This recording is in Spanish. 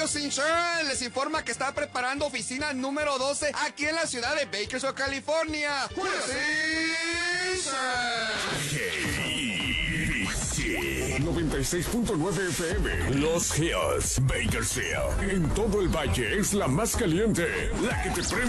Studios Insurance les informa que está preparando oficina número 12 aquí en la ciudad de Bakersfield, California. KIBC 96.9 FM. Los Hills, Bakersfield. En todo el valle es la más caliente, la que te premia